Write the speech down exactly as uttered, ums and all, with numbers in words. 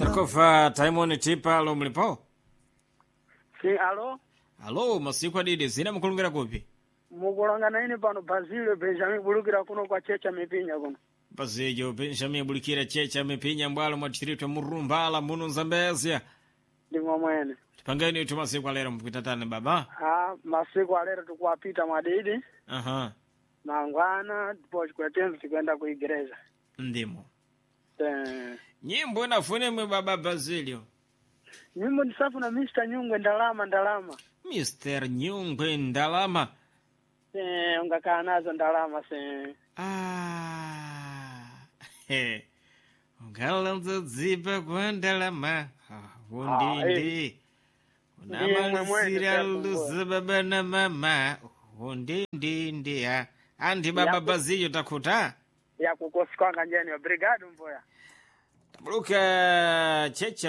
Tarkofa Taimoni Tipa alo mlipo? Si alo? Alo, masiku adidi, zina mkulungira kupi? Mukulangana ini pano Bazilio Benjamin Bulukira kuno kwa Checha Mipinya kuno. Bazilio Benjamin Bulukira Checha Mipinya mbalo mwachitiritwa murumbala munu Zambezia. Ndimo mwene. Pangeni tu masiku alera mpukitatane baba? Ah, masiku alera tukuwapita mwadidi. Aha. Mangwana, tupochi kwa tenzi tukwenda kuigereza. Ndimo. Te... Nyimbo inafune mwe baba Bazilio. Nyimbo ni safu na mister Nyungwe Ndalama Ndalama. mister Nyungwe Ndalama. Eh, ungakaa nazo Ndalama se. Ah. He. Ungalanzo zipa kwa Ndalama. Undindi. Unamanzira luzibaba na mama. Undindi ya. Andi baba Bazilio takuta. Ya kukosi kwa kanjeni wa brigadu mboya. Taburuka checha.